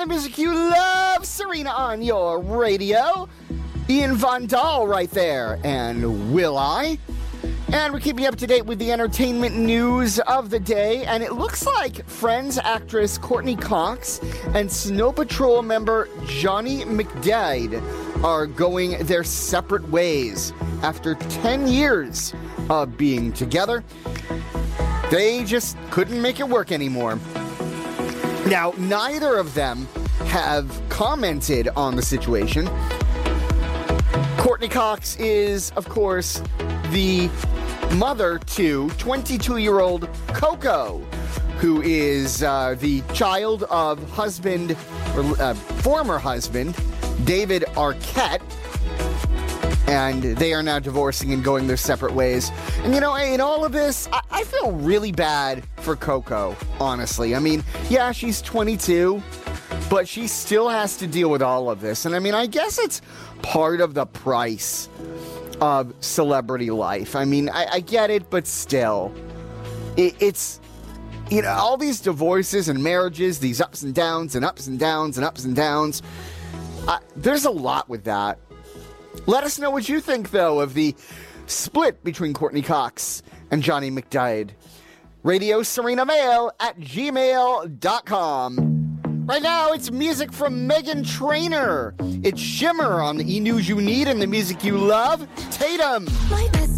the music you love, Serena on your radio. Ian Von Dahl right there, and Will I? And we're keeping you up to date with the entertainment news of the day, and it looks like Friends actress Courtney Cox and Snow Patrol member Johnny McDade are going their separate ways after 10 years of being together. They just couldn't make it work anymore. Now, neither of them have commented on the situation. Courtney Cox is, of course, the mother to 22-year-old Coco, who is the child of former husband, David Arquette, and they are now divorcing and going their separate ways. And, you know, in all of this, I feel really bad for Coco, honestly. I mean, yeah, she's 22, but she still has to deal with all of this. And, I mean, I guess it's part of the price of celebrity life. I mean, I get it, but still, it's, you know, all these divorces and marriages, these ups and downs and ups and downs and ups and downs. There's a lot with that. Let us know what you think, though, of the split between Courtney Cox and Johnny McDade. RadioSerenaMail@gmail.com. Right now, it's music from Meghan Trainor. It's Shimmer on the E! News You Need and the music you love. Tatum.